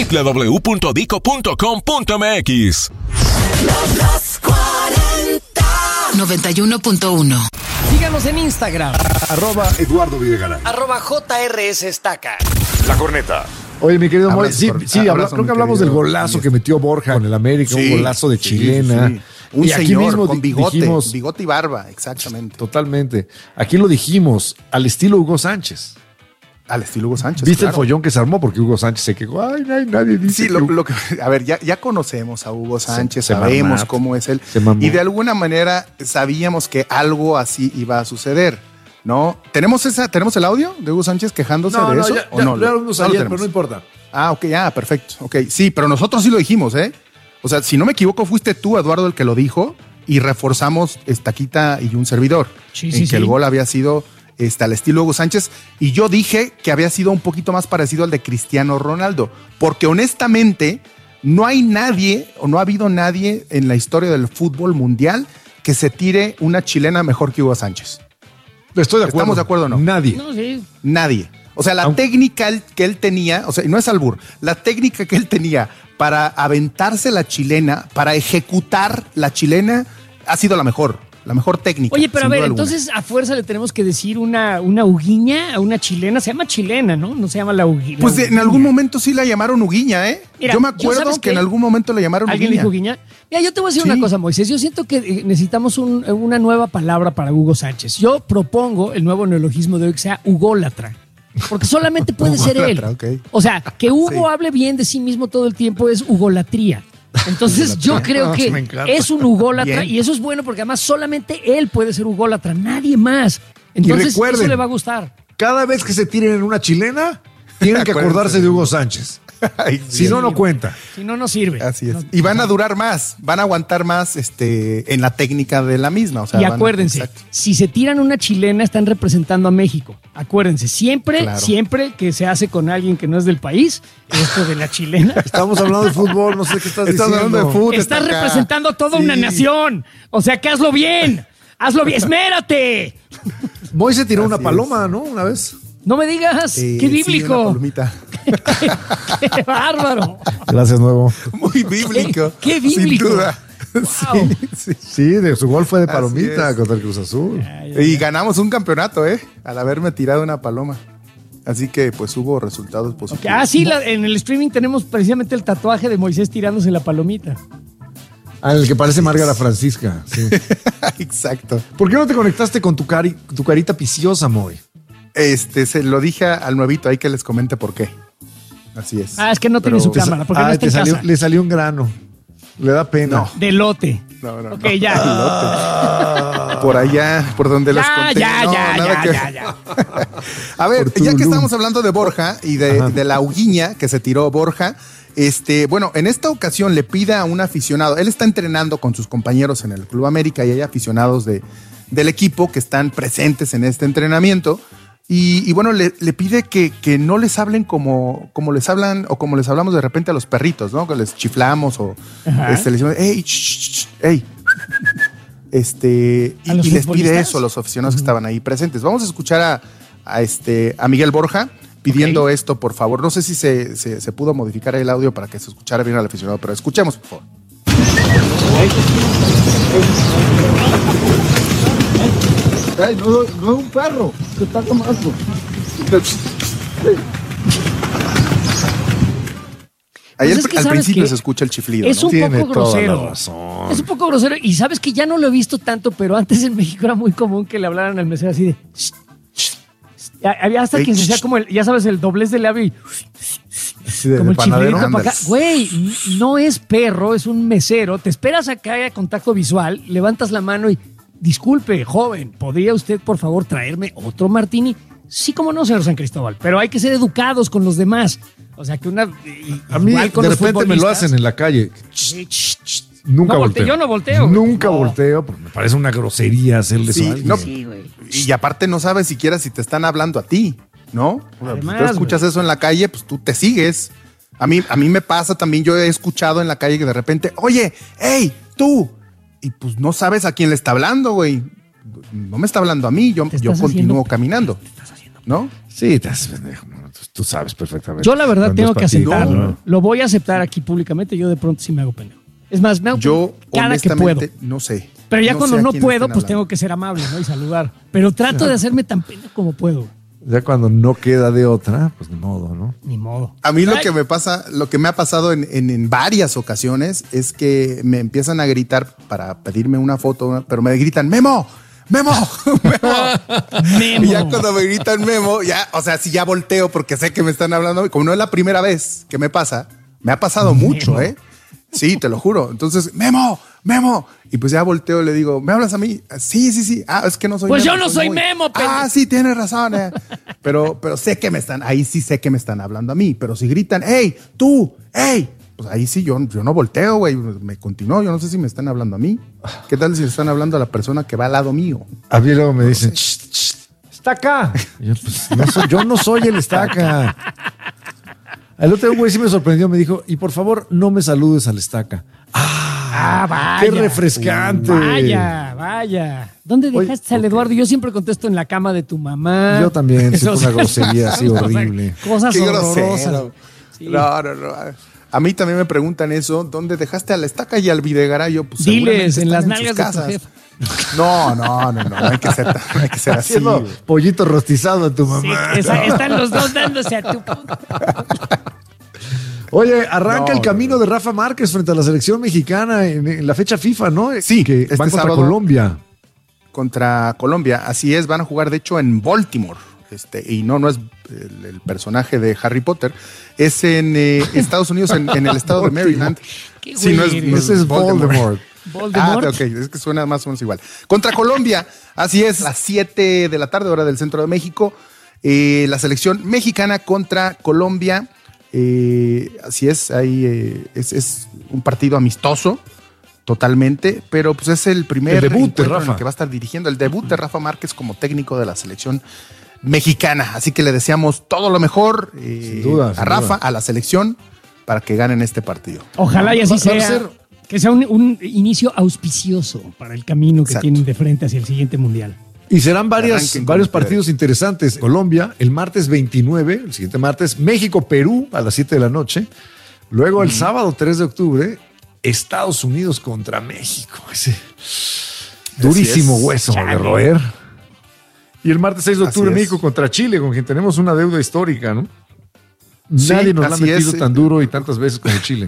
www.dico.com.mx. 91.1. Síganos en Instagram. @Eduardo Videgaray. @JRS Estaca. La Corneta. Oye, mi querido Moy, Abrazo, creo que hablamos del golazo que metió Borja con el América, un golazo de chilena. Sí. Un y aquí señor mismo con bigote, dijimos, bigote y barba, exactamente. totalmente. Aquí lo dijimos, al estilo Hugo Sánchez. Al estilo Hugo Sánchez. ¿Viste claro. el follón que se armó? Porque Hugo Sánchez se quejó. Ay, nadie dice Sí, a ver, ya conocemos a Hugo Sánchez, se sabemos mamó. cómo es él. Se mamó. Y de alguna manera sabíamos que algo así iba a suceder, ¿no? ¿Tenemos el audio de Hugo Sánchez quejándose de eso? Ya, ¿o no? lo vimos No lo ayer, tenemos. pero no importa. Ah, ok, perfecto. Ok, sí, pero nosotros sí lo dijimos, ¿eh? O sea, si no me equivoco, fuiste tú, Eduardo, el que lo dijo y reforzamos Estaquita y un servidor. Sí, que el gol había sido al estilo Hugo Sánchez. Y yo dije que había sido un poquito más parecido al de Cristiano Ronaldo. Porque honestamente, no hay nadie o no ha habido nadie en la historia del fútbol mundial que se tire una chilena mejor que Hugo Sánchez. Estoy de acuerdo. ¿Estamos de acuerdo o no? Nadie. No, sí. Nadie. O sea, la técnica que él tenía, o sea, y no es albur, la técnica que él tenía para aventarse la chilena, para ejecutar la chilena, ha sido la mejor técnica. Oye, pero sin a ver, duda alguna. entonces a fuerza le tenemos que decir una huguiña a una chilena. Se llama chilena, ¿no? No se llama la huguiña. Pues en algún momento sí la llamaron Huguiña, ¿eh? Mira, yo me acuerdo ¿sabes que qué? en algún momento la llamaron ¿Alguien Huguiña. dijo huguiña? Mira, yo te voy a decir Sí. una cosa, Moisés. Yo siento que necesitamos una nueva palabra para Hugo Sánchez. Yo propongo el nuevo neologismo de hoy que sea hugólatra. Porque solamente puede ser él. Hugólatra, ok. O sea, que Hugo Sí. hable bien de sí mismo todo el tiempo es hugolatría. Entonces yo creo Me que encanta. es un hugólatra Bien. y eso es bueno porque además solamente él puede ser hugólatra, nadie más. Entonces recuerden, eso le va a gustar. Cada vez que se tiren en una chilena, tienen que acordarse de Hugo Sánchez. Ay, Si no, no cuenta. Si no, no sirve. Así es. No- Y van a durar más, van a aguantar más en la técnica de la misma. O sea, y van a- acuérdense, exacto. si se tiran una chilena, están representando a México. Acuérdense, siempre que se hace con alguien que no es del país, esto de la chilena, Estamos hablando de fútbol, no sé qué estás Estás diciendo. hablando de fútbol. estás está acá. representando a toda una Sí. nación. O sea que hazlo bien. Hazlo bien. ¡Esmérate! Moy se tiró una Así paloma, ¿no? Una vez. No me digas. ¡Qué Sí, una bíblico! palomita. ¡Qué bárbaro! Gracias, nuevo. Muy bíblico. Qué bíblico. Sin duda. Wow. Sí. Sí, de su gol fue de Así palomita es. contra el Cruz Azul. Y ganamos un campeonato, al haberme tirado una paloma. Así que pues hubo resultados positivos. Ah, sí, en el streaming tenemos precisamente el tatuaje de Moisés tirándose la palomita. Ah, el que parece Márgara Francisca. Sí. Exacto. ¿Por qué no te conectaste con tu carita piciosa, Moy? Se lo dije al nuevito ahí que les comente por qué. Así es. Ah, es que no tiene su cámara, porque no está en casa. Le salió un grano. Le da pena. No. De lote. No, no, Ok, no. ya. Por allá, por donde les conté. No, nada que- ya. A ver, Por ya que Tulum. estamos hablando de Borja y de la huguiña que se tiró Borja, bueno, en esta ocasión le pide a un aficionado, él está entrenando con sus compañeros en el Club América y hay aficionados del equipo que están presentes en este entrenamiento y bueno, le pide que no les hablen como les hablan o como les hablamos de repente a los perritos, ¿no? Que les chiflamos o Ajá. les decimos, hey, hey. ¿A los Y les pide futbolistas? eso a los aficionados que estaban ahí presentes. Vamos a escuchar a Miguel Borja pidiendo esto, por favor. No sé si se pudo modificar el audio para que se escuchara bien al aficionado, pero escuchemos, por favor. Ay, no es un perro que está tomando. Ahí Pues es que al ¿sabes principio qué? se escucha el chiflido, Es ¿no? un Tiene poco toda grosero. la razón. Es un poco grosero. Y sabes que ya no lo he visto tanto, pero antes en México era muy común que le hablaran al mesero así de. Había hasta Ey, quien se hacía como ya sabes, el doblez del labio y Sí, de como el panadero. chiflidito para acá. Ándale. Güey, no es perro, es un mesero. Te esperas a que haya contacto visual, levantas la mano y disculpe, joven, ¿podría usted por favor traerme otro martini? Sí, como no, señor San Cristóbal, pero hay que ser educados con los demás. O sea que A mí igual con de los repente me lo futbolistas. hacen en la calle. Sí, Nunca No volteo, volteo. yo no volteo. Nunca No. volteo, porque me parece una grosería hacerle Sí, eso a alguien. no. Sí, güey. Y aparte no sabes siquiera si te están hablando a ti, ¿no? O sea, Además, tú escuchas eso en la calle, pues tú te sigues. A mí me pasa también, yo he escuchado en la calle que de repente, oye, hey, tú. Y pues no sabes a quién le está hablando, güey. No me está hablando a mí, yo Te estás continúo haciendo- caminando. Te estás haciendo ¿no? Sí, te haces pendejo. ¿No? Tú sabes perfectamente. Yo la verdad Cuando tengo es que partido, aceptarlo. ¿no? Lo voy a aceptar aquí públicamente. Yo de pronto sí me hago pendejo. Es más, me hago Yo, cada que puedo. honestamente, no sé. Pero ya No cuando sé a no quién puedo, están pues hablando. tengo que ser amable, ¿no? Y saludar. Pero trato de hacerme tan pendejo como puedo. Ya cuando no queda de otra, pues ni modo, ¿no? Ni modo. A mí lo Ay, que me pasa, lo que me ha pasado en varias ocasiones es que me empiezan a gritar para pedirme una foto, pero me gritan ¡Memo! ¡Memo! ¡Memo! Memo. Y ya cuando me gritan Memo, ya, o sea, si ya volteo porque sé que me están hablando, como no es la primera vez que me pasa, me ha pasado mucho, ¿eh? Sí, te lo juro. Entonces, Memo, Memo. Y pues ya volteo y le digo, ¿me hablas a mí? Sí, sí, sí. Ah, es que no soy Pues Memo. yo no soy Moy. Memo, Ah, sí, tienes razón. Pero sé que me están, ahí sí sé que me están hablando a mí. Pero si gritan, hey, tú, hey, pues ahí sí yo no volteo, güey. Me continúo. Yo no sé si me están hablando a mí. ¿Qué tal si le están hablando a la persona que va al lado mío? A mí luego me dicen, está acá. Y yo, pues, yo no soy el estaca. El otro güey sí me sorprendió, me dijo, y por favor, no me saludes al estaca. Ah, vaya. ¡Qué refrescante! Vaya. ¿Dónde dejaste al Eduardo? Yo siempre contesto en la cama de tu mamá. Yo también, siempre una grosería así o sea, horrible. Cosas Qué horrorosas. grosero. Sí. No. A mí también me preguntan eso. ¿Dónde dejaste a la estaca y al Videgaray? Yo, pues, Diles, seguramente en las están nalgas sus de tu casas. jefa. No. No hay que ser así. Haciendo güey. pollito rostizado a tu Sí, mamá. están los dos dándose a tu puta. Oye, arranca No, el camino de Rafa Márquez frente a la selección mexicana en la fecha FIFA, ¿no? Sí, que este van contra sábado. Colombia. Contra Colombia, así es, van a jugar de hecho en Baltimore. Y no es el personaje de Harry Potter, es en Estados Unidos, en el estado de Maryland. Qué Sí, no es, güey no Ese es Voldemort. Voldemort. ok, es que suena más o menos igual. Contra Colombia, así es, a las 7 de la tarde, hora del centro de México, la selección mexicana contra Colombia. Así es, ahí es un partido amistoso. Totalmente, pero pues es el primer El debut de encuentro en Rafa. el que va a estar dirigiendo, el debut de Rafa Márquez como técnico de la selección mexicana. Así que le deseamos todo lo mejor Sin duda, a sin Rafa, duda. a la selección, para que ganen este partido. Ojalá y así Va a sea. ser- Que sea un inicio auspicioso para el camino que Exacto. tienen de frente hacia el siguiente mundial. Y serán varios Arranquen con partidos ustedes. interesantes. Colombia, el martes 29, el siguiente martes, México-Perú a las 7 de la noche. Luego el sábado 3 de octubre, Estados Unidos contra México. Ese durísimo es. hueso de Chale. roer. Y el martes 6 de octubre, Así es. México contra Chile, con quien tenemos una deuda histórica, ¿no? Sí, Nadie nos la ha así metido es. tan duro y tantas veces como Chile.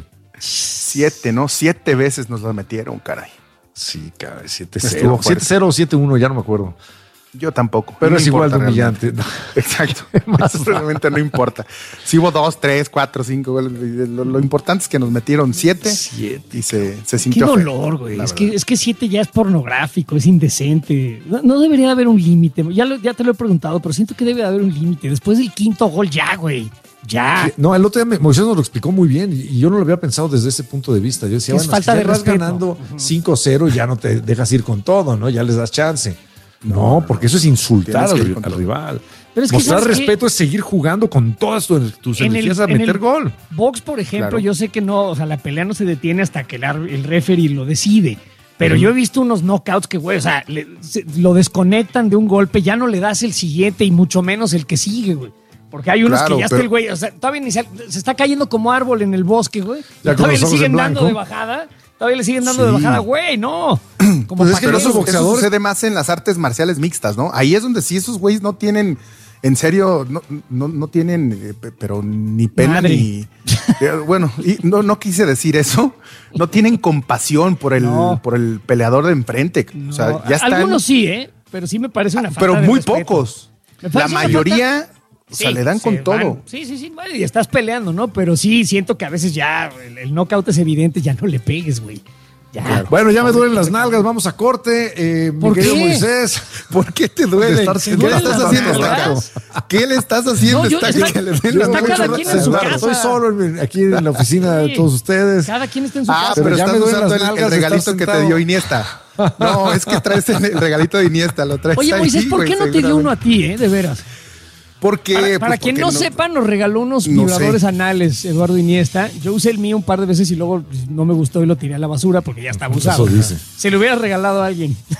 7 veces nos la metieron, caray. Sí, cara, Estuvo 7-0. fuerte. 7-0 o 7-1, ya no me acuerdo. Yo tampoco. Pero No es igual de importa humillante. realmente. Exacto. Más realmente no importa. Si hubo 2, 3, 4, 5 goles, lo importante es que nos metieron 7 7. y se Qué sintió feo, dolor, güey. la Es verdad. que 7 ya es pornográfico, es indecente. No debería haber un límite. Ya te lo he preguntado, pero siento que debe haber un límite. Después del quinto gol, ya, güey. Ya. No, el otro día Moisés nos lo explicó muy bien y yo no lo había pensado desde ese punto de vista. Yo decía, Es bueno, falta si ya de vas respeto. ganando 5-0, ya no te dejas ir con todo, ¿no? Ya les das chance. No, porque eso es insultar Tienes que ir al, con al todo. rival. Pero es que, Mostrar ¿sabes qué? respeto es seguir jugando con todas tus En el- energías a en el- meter gol. Box, por ejemplo, Claro. yo sé que no, o sea, la pelea no se detiene hasta que el referee lo decide. Pero yo he visto unos knockouts que, güey, o sea, lo desconectan de un golpe, ya no le das el siguiente y mucho menos el que sigue, güey. Porque hay unos Claro, que ya está pero- el güey, o sea, todavía ni se está cayendo como árbol en el bosque, güey. Ya con Todavía los le ojos siguen en dando blanco. de bajada. Todavía le siguen dando de Sí. bajada, güey, no. Como Pues es pa' que qué. no son Eso boxeadores. sucede más en las artes marciales mixtas, ¿no? Ahí es donde sí esos güeyes no tienen, en serio, no tienen, pero ni pena Madre. ni... bueno, y no quise decir eso. No tienen compasión por el, No. por el peleador de enfrente. O sea, No, ya están... algunos sí, pero sí me parece una falta pero de muy respeto. pocos. Me parece La una mayoría, o Sí, sea, le dan se con todo. van. Sí, bueno, y estás peleando, ¿no? Pero sí, siento que a veces ya el knockout es evidente, ya no le pegues, güey. Ya. Bueno, ya me duelen las nalgas, vamos a corte. Mi ¿Por querido qué? Moisés. ¿Por qué te duele? De estar- ¿Qué ¿te le duelen estás las haciendo, nalgas? Estaca? ¿Qué le estás haciendo, No, yo- Estaca? está- Que le den yo- las está nalgas? cada quien en su casa. Estoy solo aquí en la oficina de Sí. todos ustedes. Cada quien está en su Ah, casa. pero ya estás me duelen usando las el nalgas de regalito estar que te sentado. dio Iniesta. No, es que traes el regalito de Iniesta, lo traes Oye, ahí, Moisés, ¿por güey, qué no te dio uno a seguramente. ti, de veras? Porque, Para pues, quien porque no sepa, nos regaló unos No vibradores sé. anales, Eduardo Iniesta. Yo usé el mío un par de veces y luego pues, no me gustó y lo tiré a la basura porque ya estaba usado. Eso dice. Se lo hubiera regalado a alguien.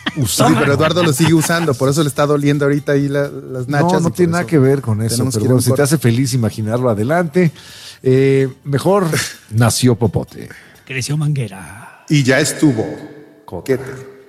Sí, pero Eduardo lo sigue usando, por eso le está doliendo ahorita ahí las nachas. No tiene nada que ver con eso, pero bueno, si te hace feliz imaginarlo, adelante. Mejor nació Popote. Creció Manguera. Y ya estuvo. Coquete.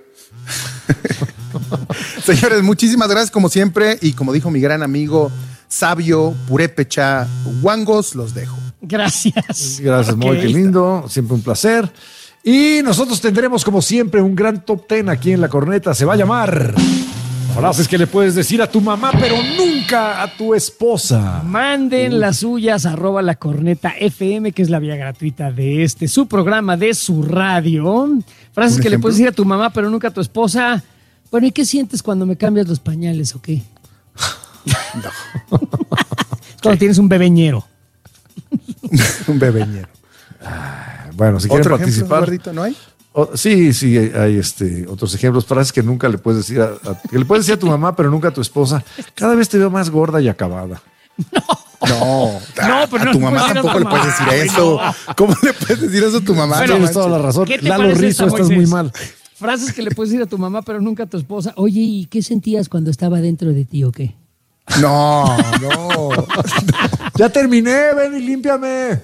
Señores, muchísimas gracias como siempre. Y como dijo mi gran amigo Sabio Purépecha Guangos, los dejo. Gracias. Gracias, Moy, qué lindo. Siempre un placer. Y nosotros tendremos, como siempre, un gran top 10 aquí en La Corneta. Se va a llamar frases que le puedes decir a tu mamá, pero nunca a tu esposa. Manden las suyas @ La Corneta FM, que es la vía gratuita de su programa, de su radio. Frases que le puedes decir a tu mamá, pero nunca a tu esposa. Bueno, ¿y qué sientes cuando me cambias los pañales o qué? No. Cuando tienes un bebeñero. Un bebeñero. Bueno, si quieren participar. Eduardito, ¿no hay? Sí, hay otros ejemplos, frases que nunca le puedes decir que le puedes decir a tu mamá, pero nunca a tu esposa. Cada vez te veo más gorda y acabada. No, pero a tu mamá tampoco le puedes decir eso. No. ¿Cómo le puedes decir eso a tu mamá? Bueno, tienes toda la razón. Lalo Rizzo, estás muy mal. Frases que le puedes decir a tu mamá, pero nunca a tu esposa. Oye, ¿y qué sentías cuando estaba dentro de ti o qué? No. Ya terminé, ven y límpiame.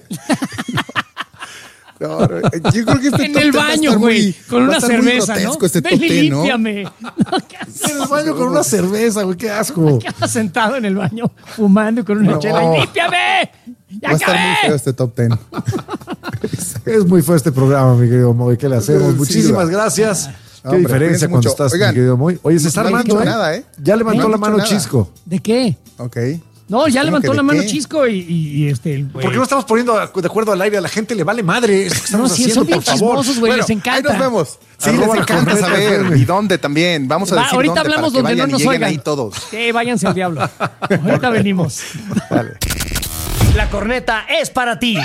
No, yo creo que en el baño, güey, con una cerveza, ¿no? Ven y límpiame. En el baño con una cerveza, güey, qué asco. Quedas sentado en el baño fumando con una chela y límpiame. Va a estar muy feo este top 10. Es muy feo este programa, mi querido Moy. ¿Qué le hacemos? Sí, Muchísimas gracias. Qué diferencia cuando estás, mi querido Moy. Oye, se está armando, nada, Ya levantó la mano Chisco. ¿De qué? Ok. No, ya levantó la mano Chisco y ¿Por qué no estamos poniendo de acuerdo al aire? A la gente le vale madre. Esto que estamos haciendo, son bien por favor. chismosos, güey, les encanta. Ahí nos vemos. Sí, @ les encanta saber. ¿Y dónde también? Vamos a decir ahorita dónde hablamos para que donde vayan no nos y lleguen oigan. ahí todos. Sí, váyanse al diablo. Ahorita venimos. Vale. La corneta es para ti.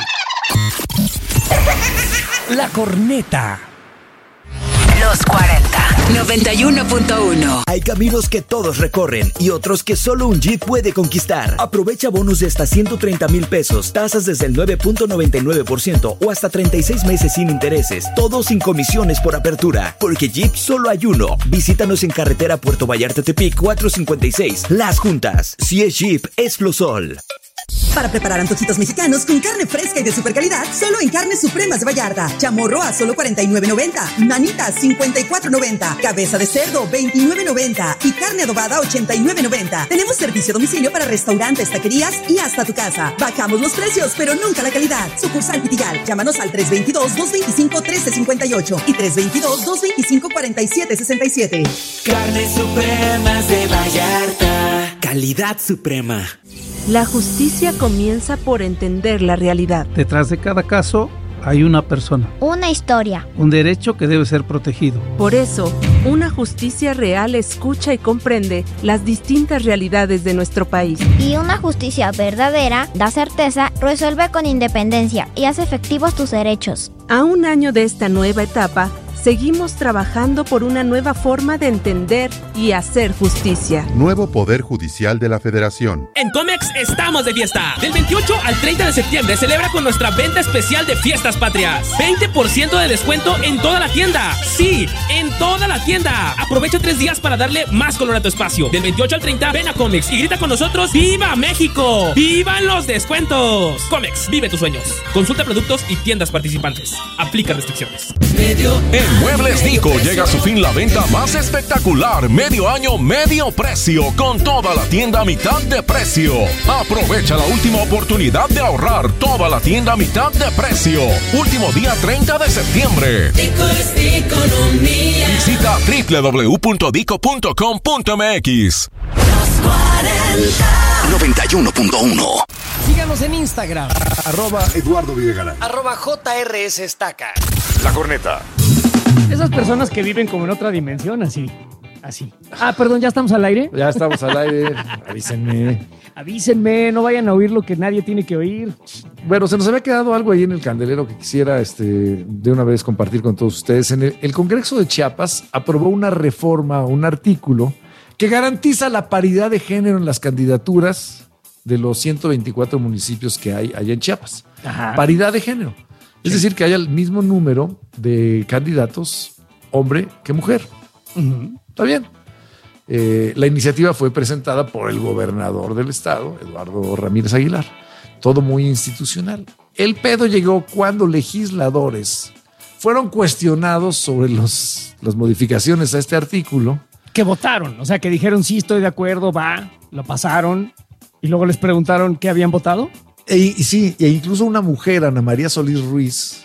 La corneta. Los 40. 91.1. Hay caminos que todos recorren y otros que solo un Jeep puede conquistar. Aprovecha bonos de hasta 130,000 pesos, tasas desde el 9.99% o hasta 36 meses sin intereses, todo sin comisiones por apertura. Porque Jeep solo hay uno. Visítanos en carretera Puerto Vallarta-Tepic 456. Las Juntas. Si es Jeep, es Flosol. Para preparar antojitos mexicanos con carne fresca y de super calidad, solo en Carnes Supremas de Vallarta. Chamorro a solo $49.90, manitas $54.90, cabeza de cerdo $29.90 y carne adobada $89.90. Tenemos servicio a domicilio para restaurantes, taquerías y hasta tu casa. Bajamos los precios, pero nunca la calidad. Sucursal Pitigal. Llámanos al 322-225-1358 y 322-225-4767. Carnes Supremas de Vallarta. Calidad suprema. La justicia comienza por entender la realidad. Detrás de cada caso hay una persona. Una historia. Un derecho que debe ser protegido. Por eso, una justicia real escucha y comprende las distintas realidades de nuestro país. Y una justicia verdadera da certeza, resuelve con independencia y hace efectivos tus derechos. A un año de esta nueva etapa, seguimos trabajando por una nueva forma de entender y hacer justicia. Nuevo Poder Judicial de la Federación. En Comex estamos de fiesta. Del 28 al 30 de septiembre celebra con nuestra venta especial de Fiestas Patrias. 20% de descuento en toda la tienda. Sí, en toda la tienda. Aprovecha 3 días para darle más color a tu espacio. Del 28 al 30 ven a Comex y grita con nosotros ¡Viva México! ¡Vivan los descuentos! Comex, vive tus sueños. Consulta productos y tiendas participantes. Aplica restricciones. En Muebles Nico llega a su fin la venta más espectacular. Medio año, medio precio. Con toda la tienda a mitad de precio. Aprovecha la última oportunidad de ahorrar. Toda la tienda a mitad de precio. Último día 30 de septiembre. Dico es economía. Visita www.dico.com.mx. 91.1. Síganos en Instagram. @Eduardo Videgaray. @JRS Estaca. La Corneta. Esas personas que viven como en otra dimensión, así. Ah, perdón, ¿ya estamos al aire? Ya estamos al aire. Avísenme, no vayan a oír lo que nadie tiene que oír. Bueno, se nos había quedado algo ahí en el candelero que quisiera de una vez compartir con todos ustedes. El Congreso de Chiapas aprobó una reforma, un artículo que garantiza la paridad de género en las candidaturas de los 124 municipios que hay allá en Chiapas. Ajá. Paridad de género. Es decir, que haya el mismo número de candidatos hombre que mujer. Uh-huh. Está bien. La iniciativa fue presentada por el gobernador del estado, Eduardo Ramírez Aguilar. Todo muy institucional. El pedo llegó cuando legisladores fueron cuestionados sobre las modificaciones a este artículo. Que votaron, o sea, que dijeron sí, estoy de acuerdo, va, lo pasaron, y luego les preguntaron qué habían votado. Sí, e incluso una mujer, Ana María Solís Ruiz,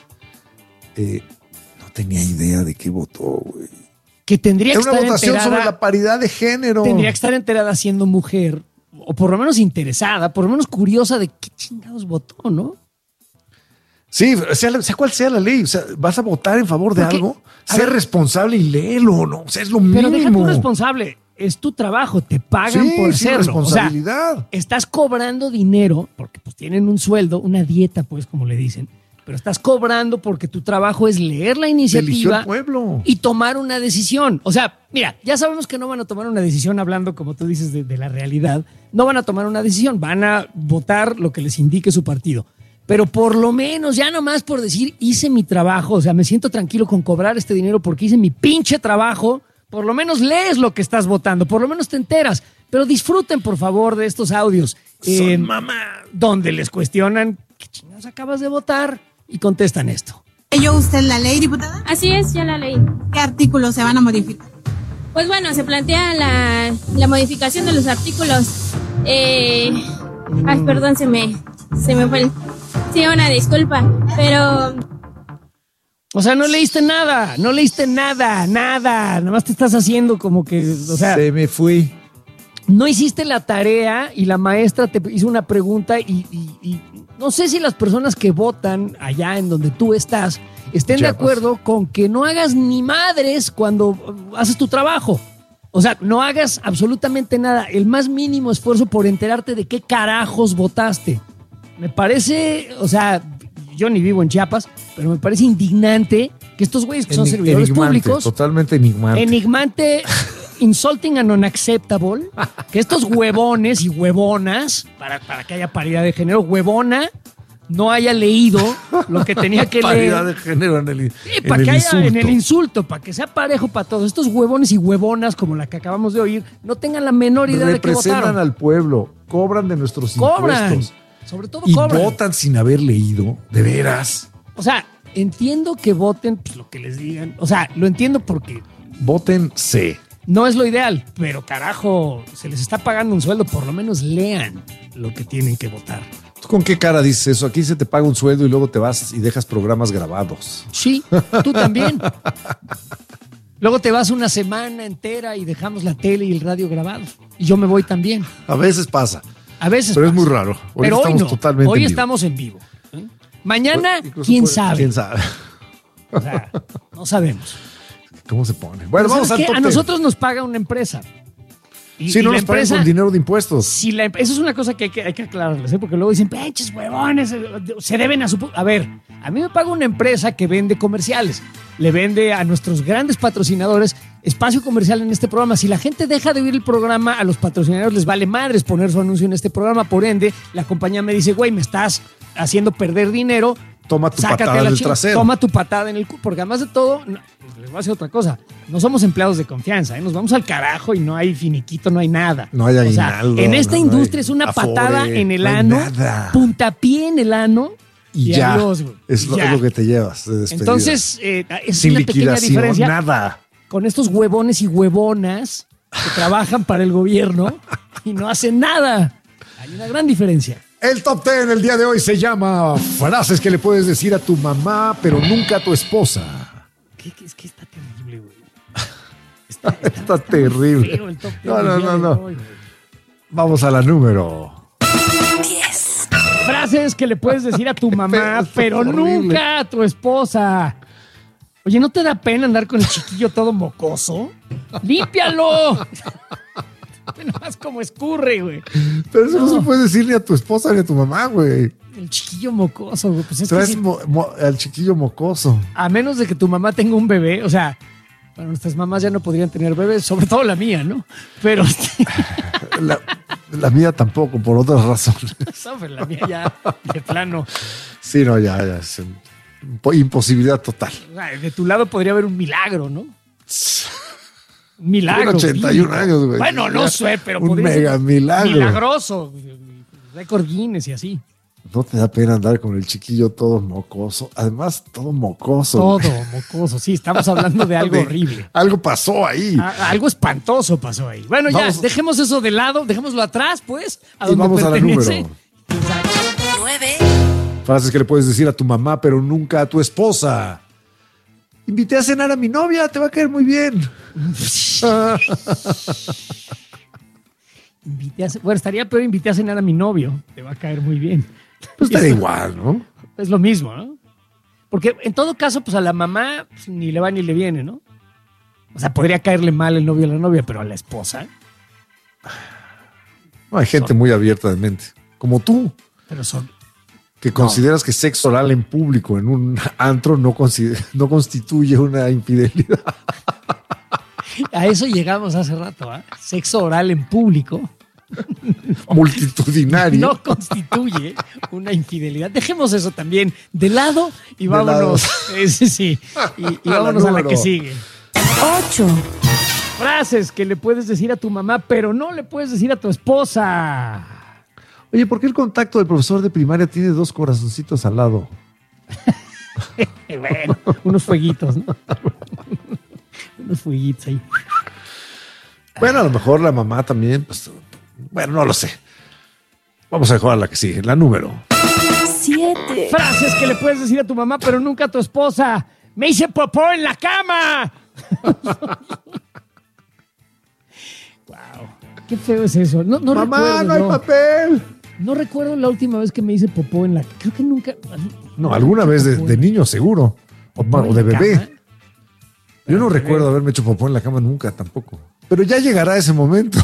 no tenía idea de qué votó, güey. Que tendría que estar enterada. Era una votación sobre la paridad de género. Tendría que estar enterada siendo mujer, o por lo menos interesada, por lo menos curiosa de qué chingados votó, ¿no? Sí, sea cual sea la ley, o sea, vas a votar en favor de algo, ser responsable y léelo, ¿no? O sea, es lo mínimo. Pero deja tu responsable, es tu trabajo, te pagan por hacerlo. Responsabilidad. O sea, estás cobrando dinero, porque pues tienen un sueldo, una dieta, pues, como le dicen, pero estás cobrando porque tu trabajo es leer la iniciativa el pueblo y tomar una decisión. O sea, mira, ya sabemos que no van a tomar una decisión hablando, como tú dices, de la realidad. No van a tomar una decisión, van a votar lo que les indique su partido. Pero por lo menos, ya nomás por decir, hice mi trabajo, o sea, me siento tranquilo con cobrar este dinero porque hice mi pinche trabajo, por lo menos lees lo que estás votando, por lo menos te enteras. Pero disfruten, por favor, de estos audios. Donde les cuestionan, ¿qué chingados acabas de votar? Y contestan esto. ¿Leyó usted la ley, diputada? Así es, ya la leí. ¿Qué artículos se van a modificar? Pues bueno, se plantea la modificación de los artículos. Ay, perdón, se me fue. Sí, una disculpa, pero... O sea, no leíste nada, nada. Nada más te estás haciendo como que, o sea... Se me fui. No hiciste la tarea y la maestra te hizo una pregunta y no sé si las personas que votan allá en donde tú estás estén de acuerdo con que no hagas ni madres cuando haces tu trabajo. O sea, no hagas absolutamente nada, el más mínimo esfuerzo por enterarte de qué carajos votaste. Me parece, o sea, yo ni vivo en Chiapas, pero me parece indignante que estos güeyes que son servidores públicos... Totalmente enigmante. Enigmante, insulting and unacceptable, que estos huevones y huevonas, para que haya paridad de género, huevona, no haya leído lo que tenía que leer. Paridad de género en el para que haya en el insulto, para que sea parejo para todos. Estos huevones y huevonas, como la que acabamos de oír, no tengan la menor idea de qué votaron. Representan al pueblo, cobran de nuestros impuestos. Sobre todo y cobran. Votan sin haber leído, de veras. O sea, entiendo que voten pues, lo que les digan. O sea, lo entiendo porque... Voten C. No es lo ideal, pero carajo, se les está pagando un sueldo, por lo menos lean lo que tienen que votar. ¿Tú con qué cara dices eso? Aquí se te paga un sueldo y luego te vas y dejas programas grabados. Sí, tú también. Luego te vas una semana entera y dejamos la tele y el radio grabados. Y yo me voy también. A veces pasa. A veces pero pasa. Es muy raro. Hoy pero estamos hoy no. Totalmente hoy en vivo. Estamos en vivo. Mañana, ¿quién sabe? ¿Quién sabe? O sea, no sabemos. ¿Cómo se pone? Bueno, vamos al top 10. A nosotros nos paga una empresa. Sí, no nos pagan con dinero de impuestos. Si eso es una cosa que hay que aclararles, ¿eh? Porque luego dicen, pinches huevones, se deben a su... A ver, a mí me paga una empresa que vende comerciales. Le vende a nuestros grandes patrocinadores espacio comercial en este programa. Si la gente deja de oír el programa, a los patrocinadores les vale madres poner su anuncio en este programa. Por ende, la compañía me dice, güey, me estás haciendo perder dinero. Toma tu patada en el trasero. Toma tu patada en el culo. Porque además de todo, les voy a decir otra cosa. No somos empleados de confianza, ¿eh? Nos vamos al carajo y no hay finiquito, no hay nada. No hay aguinaldo. En esta industria es una patada en el ano, puntapié en el ano. Y ya, adiós, es lo que te llevas de despedida. Entonces, es sin una pequeña diferencia. Nada. Con estos huevones y huevonas que trabajan para el gobierno y no hacen nada. Hay una gran diferencia. El top 10 el día de hoy se llama frases que le puedes decir a tu mamá, pero nunca a tu esposa. Es que está terrible, güey. Está terrible. Feo el top 10 No. Hoy, vamos a la número 10. Frases que le puedes decir a tu mamá, pero nunca a tu esposa. Oye, ¿no te da pena andar con el chiquillo todo mocoso? ¡Límpialo! Nada más como escurre, güey. Pero eso no se puede decir ni a tu esposa ni a tu mamá, güey. El chiquillo mocoso, güey. Pues traes al chiquillo mocoso. A menos de que tu mamá tenga un bebé, o sea, bueno, nuestras mamás ya no podrían tener bebés, sobre todo la mía, ¿no? Pero... La mía tampoco, por otras razones. La mía ya, de plano. Sí, no, ya es imposibilidad total. De tu lado podría haber un milagro, ¿no? Milagro. Tiene 81 años, güey. Bueno, no sé, pero un podría mega ser milagro. milagroso. Récord Guinness y así. No te da pena andar con el chiquillo todo mocoso. Además, todo mocoso. Todo mocoso. Sí, estamos hablando de algo horrible. Algo pasó ahí. Algo espantoso pasó ahí. Bueno, Vamos. ya, dejemos eso de lado, dejémoslo atrás, pues. Y vamos a la número. 9. Frases que le puedes decir a tu mamá, pero nunca a tu esposa. Invité a cenar a mi novia, te va a caer muy bien. Bueno, estaría peor invité a cenar a mi novio. Te va a caer muy bien. Pues estaría igual, ¿no? Es lo mismo, ¿no? Porque en todo caso, pues a la mamá pues, ni le va ni le viene, ¿no? O sea, podría caerle mal el novio a la novia, pero a la esposa. No, hay gente muy abierta de mente. Como tú. Pero son. Que consideras que sexo oral en público en un antro no constituye una infidelidad. A eso llegamos hace rato, ¿eh? Sexo oral en público. Multitudinario. No constituye una infidelidad. Dejemos eso también de lado y vámonos. Sí. Y vámonos a la que sigue. 8. Frases que le puedes decir a tu mamá, pero no le puedes decir a tu esposa. Oye, ¿por qué el contacto del profesor de primaria tiene 2 corazoncitos al lado? Bueno, unos fueguitos, ¿no? Unos fueguitos ahí. Bueno, a lo mejor la mamá también, pues, bueno, no lo sé. Vamos a jugar a la que sigue, la número 7. Frases que le puedes decir a tu mamá, pero nunca a tu esposa. ¡Me hice popó en la cama! Wow, qué feo es eso. No mamá, recuerdo, no hay papel. No recuerdo la última vez que me hice popó en la... Creo que nunca... No, alguna vez de niño seguro. O de bebé. Cama? Yo no recuerdo haberme hecho popó en la cama nunca tampoco. Pero ya llegará ese momento.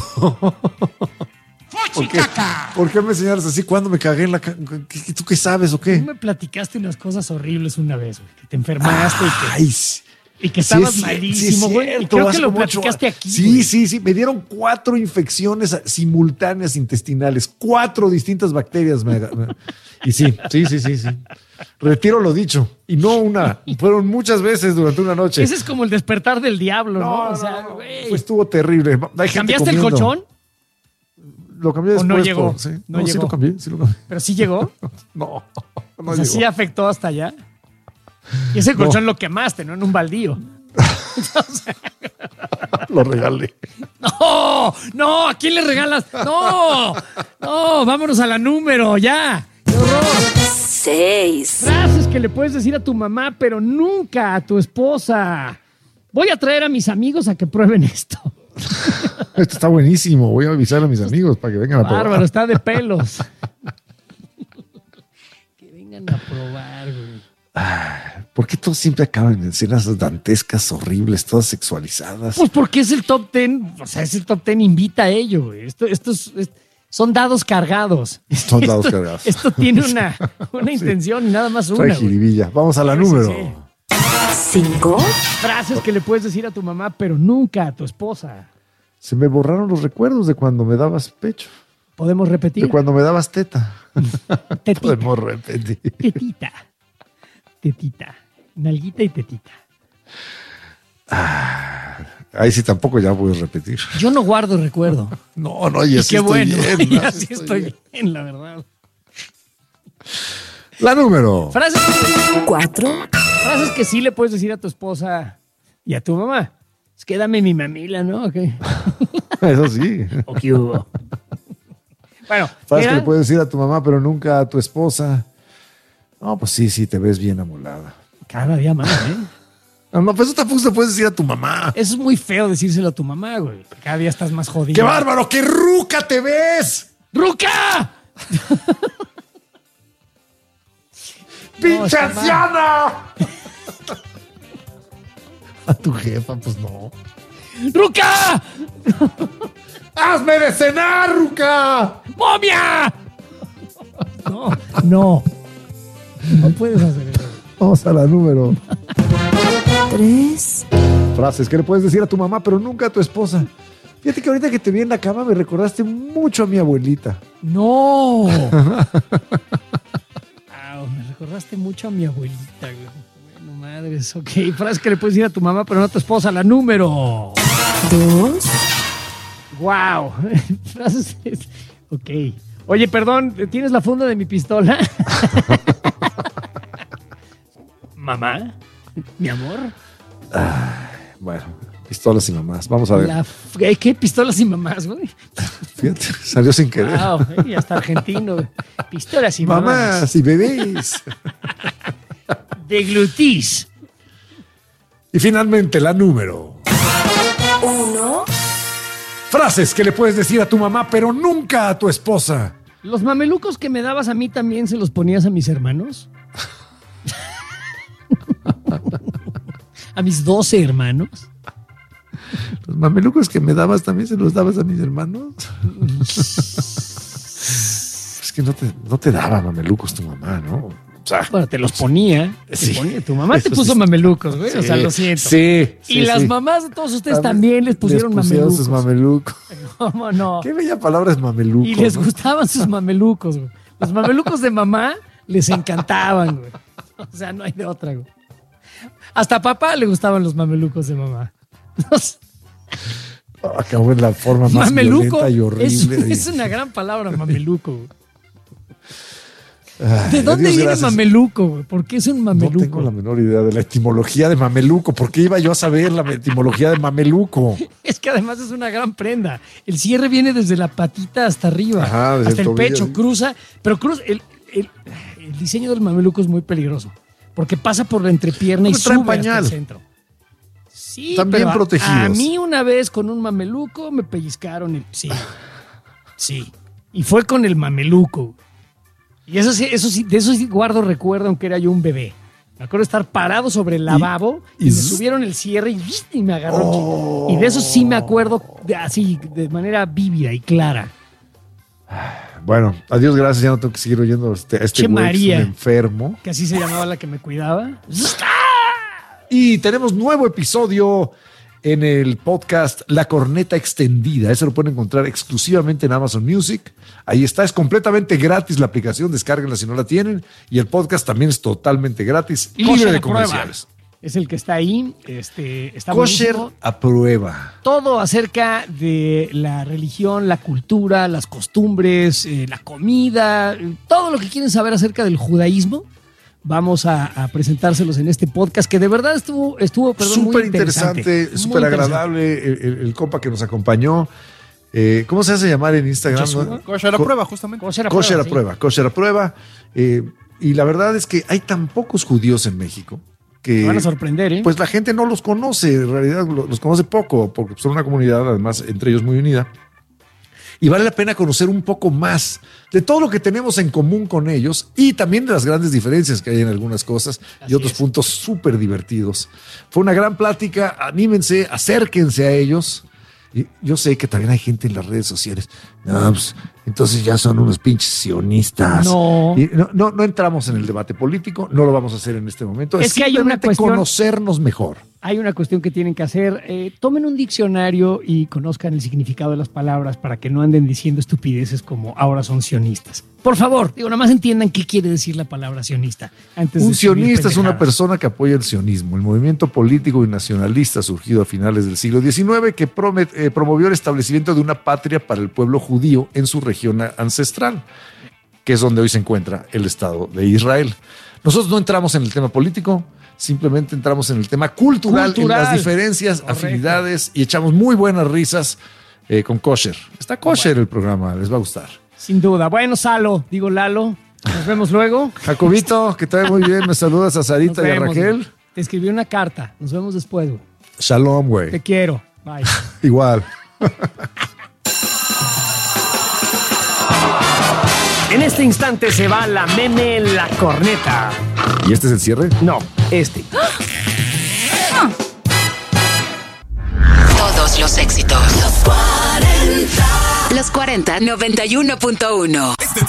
¿Por qué me señalas así cuando me cagué en la cama? ¿Tú qué sabes o qué? Tú me platicaste unas cosas horribles una vez, güey. Que te enfermaste y que sí, estabas malísimo, güey. Y creo que lo platicaste aquí. Sí. Me dieron 4 infecciones simultáneas intestinales. 4 distintas bacterias. Y sí. Retiro lo dicho. Y no una. Fueron muchas veces durante una noche. Ese es como el despertar del diablo, ¿no? O sea, güey. Pues estuvo terrible. ¿Cambiaste el colchón? Lo cambié después. ¿O no llegó? Sí, no llegó. Sí lo cambié. ¿Pero sí llegó? No o sea, llegó. ¿sí afectó hasta allá? Y ese colchón lo quemaste, ¿no? En un baldío. Lo regalé. No, ¿a quién le regalas? No, vámonos a la número, ya. ¡Qué horror! 6. Frases que le puedes decir a tu mamá, pero nunca a tu esposa. Voy a traer a mis amigos a que prueben esto. Esto está buenísimo. Voy a avisar a mis amigos para que vengan a probar. Bárbaro, está de pelos. Que vengan a probar, güey. ¿Por qué todos siempre acaban en escenas dantescas, horribles, todas sexualizadas? Pues porque es el top 10. O sea, es el top 10, invita a ello, güey. Son dados cargados. Son dados cargados. Esto tiene una intención y nada más una. Trae jiribilla. Vamos a la número 5. Frases que le puedes decir a tu mamá, pero nunca a tu esposa. Se me borraron los recuerdos de cuando me dabas pecho. ¿Podemos repetir? De cuando me dabas teta. Tetita. Podemos repetir. Tetita. Nalguita y tetita. Ahí sí tampoco ya puedes repetir. Yo no guardo recuerdo. No, y así qué estoy bueno. bien. Y así estoy bien, la verdad. La número 4. Frases que sí le puedes decir a tu esposa y a tu mamá. Es que dame mi mamila, ¿no? Okay. Eso sí. ¿O qué hubo? Bueno, frases que le puedes decir a tu mamá, pero nunca a tu esposa. No, pues sí, te ves bien amolada. Cada día más, ¿eh? No, pues eso tampoco se puede decir a tu mamá. Eso es muy feo decírselo a tu mamá, güey. Cada día estás más jodido. ¡Qué bárbaro! ¡Qué ruca te ves! ¡Ruca! ¡Pinche anciana! A tu jefa, pues no. ¡Ruca! ¡Hazme de cenar, Ruca! ¡Momia! No puedes hacer eso. Vamos a la número 3. Frases que le puedes decir a tu mamá, pero nunca a tu esposa. Fíjate que ahorita que te vi en la cama me recordaste mucho a mi abuelita. ¡No! Me recordaste mucho a mi abuelita, güey. Bueno, madres, ok. Frases que le puedes decir a tu mamá, pero no a tu esposa. La número 2. Wow. Ok. Oye, perdón, ¿tienes la funda de mi pistola? Mamá, mi amor. Bueno, pistolas y mamás. Vamos a ver. ¿Qué pistolas y mamás, güey? Fíjate, salió sin querer. Wow, ya está argentino. Pistolas y mamás. Mamás y bebés. Deglutís. Y finalmente la número 1. Frases que le puedes decir a tu mamá, pero nunca a tu esposa. ¿Los mamelucos que me dabas a mí también se los ponías a mis hermanos? ¿A mis 12 hermanos? ¿Los mamelucos que me dabas también se los dabas a mis hermanos? Es que no te daba mamelucos tu mamá, ¿no? O sea, bueno, te los ponía. Sí. Tu mamá te puso mamelucos, güey. Sí, o sea, lo siento. Sí. Y las mamás de todos ustedes también les pusieron mamelucos. Sus mamelucos. ¿Cómo no? Qué bella palabra es mameluco. Y les gustaban sus mamelucos, güey. Los mamelucos de mamá les encantaban, güey. O sea, no hay de otra, güey. Hasta a papá le gustaban los mamelucos de mamá. Acabó en la forma más mameluco violenta y horrible. Es una gran palabra, mameluco, güey. Ay, ¿De dónde Dios, viene gracias. mameluco, güey? ¿Por qué es un mameluco? No tengo la menor idea de la etimología de mameluco. ¿Por qué iba yo a saber la etimología de mameluco? Es que además es una gran prenda. El cierre viene desde la patita hasta arriba, Ajá, desde hasta el tobillo. pecho, cruza. Pero el diseño del mameluco es muy peligroso, porque pasa por la entrepierna y Pero traen sube hasta pañal. el centro. Sí, Están bien pero protegidos. A mí una vez con un mameluco me pellizcaron el... Sí. Y fue con el mameluco. Y de eso sí guardo recuerdo, aunque era yo un bebé. Me acuerdo de estar parado sobre el lavabo y me subieron el cierre y me agarró. Y de eso sí me acuerdo así, de manera vívida y clara. Bueno, adiós, gracias. Ya no tengo que seguir oyendo a este Che güey, María. que es un enfermo. Que así se llamaba la que me cuidaba. Y tenemos nuevo episodio en el podcast La Corneta Extendida. Ese lo pueden encontrar exclusivamente en Amazon Music. Ahí está, es completamente gratis la aplicación, descárguenla si no la tienen. Y el podcast también es totalmente gratis, libre de comerciales. Es el que está ahí. Está Kosher buenísimo. a prueba. Todo acerca de la religión, la cultura, las costumbres, la comida, todo lo que quieren saber acerca del judaísmo. Vamos a presentárselos en este podcast que de verdad estuvo Súper muy interesante. súper agradable el compa que nos acompañó. ¿Cómo se hace llamar en Instagram? ¿No? Kosher a prueba, justamente. Kosher a prueba. Y la verdad es que hay tan pocos judíos en México que Me van a sorprender, ¿eh? pues la gente no los conoce, en realidad los conoce poco, porque son una comunidad además entre ellos muy unida. Y vale la pena conocer un poco más de todo lo que tenemos en común con ellos y también de las grandes diferencias que hay en algunas cosas y otros puntos súper divertidos. Fue una gran plática, anímense, acérquense a ellos. Y yo sé que también hay gente en las redes sociales. No, pues, entonces ya son unos pinches sionistas. No. Y no entramos en el debate político, no lo vamos a hacer en este momento. Es que hay una simplemente cuestión- conocernos mejor. Hay una cuestión que tienen que hacer. Tomen un diccionario y conozcan el significado de las palabras para que no anden diciendo estupideces como ahora son sionistas. Por favor, nada más entiendan qué quiere decir la palabra sionista. Antes de Un escribir sionista es una pendejadas. persona que apoya el sionismo, el movimiento político y nacionalista surgido a finales del siglo XIX que promovió el establecimiento de una patria para el pueblo judío en su región ancestral, que es donde hoy se encuentra el Estado de Israel. Nosotros no entramos en el tema político, simplemente entramos en el tema cultural. En las diferencias, Correcto. afinidades, y echamos muy buenas risas con Kosher. Está Kosher el programa, les va a gustar. Sin duda. Bueno, Lalo, nos vemos luego. Jacobito, que te ve muy bien, me saludas a Sarita Nos y a vemos, Raquel. güey. Te escribí una carta. Nos vemos después, güey. Shalom, güey. Te quiero. Bye. Igual. En este instante se va la meme en la corneta. ¿Y este es el cierre? No, este. Todos los éxitos. Los 40 91.1.